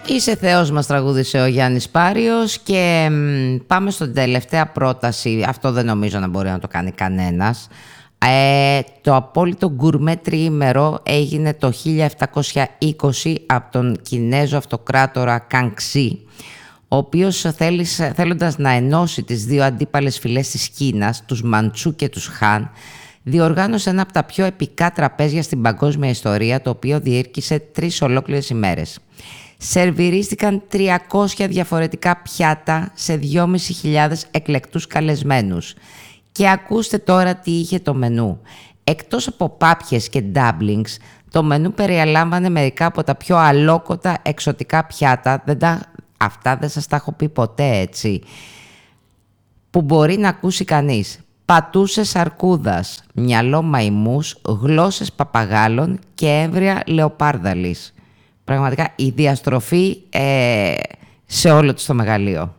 Είσαι Θεός μας, τραγούδισε ο Γιάννης Πάριος. Και πάμε στην τελευταία πρόταση. Αυτό δεν νομίζω να μπορεί να το κάνει κανένας. Το απόλυτο γκουρμέ τριήμερο έγινε το 1720 από τον Κινέζο αυτοκράτορα Κανξί, ο οποίος θέλοντας να ενώσει τις δύο αντίπαλες φυλές της Κίνας, τους Μαντσού και τους Χάν, διοργάνωσε ένα από τα πιο επικά τραπέζια στην παγκόσμια ιστορία, το οποίο διήρκησε 3 ολόκληρες ημέρες. Σερβιρίστηκαν 300 διαφορετικά πιάτα σε 2.500 εκλεκτούς καλεσμένους. Και ακούστε τώρα τι είχε το μενού. Εκτός από πάπιες και dumplings, το μενού περιελάμβανε μερικά από τα πιο αλόκοτα εξωτικά πιάτα, αυτά δεν σας τα έχω πει ποτέ, έτσι, που μπορεί να ακούσει κανείς. Πατούσες αρκούδας, μυαλό μαϊμούς, γλώσσες παπαγάλων και έμβρια λεοπάρδαλης. Πραγματικά η διαστροφή σε όλο το μεγαλείο.